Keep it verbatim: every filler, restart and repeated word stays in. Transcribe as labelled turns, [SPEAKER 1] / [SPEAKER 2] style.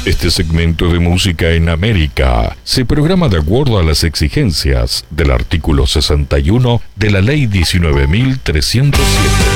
[SPEAKER 1] Este segmento de Música en América se programa de acuerdo a las exigencias del artículo sesenta y uno de la Ley diecinueve mil trescientos siete.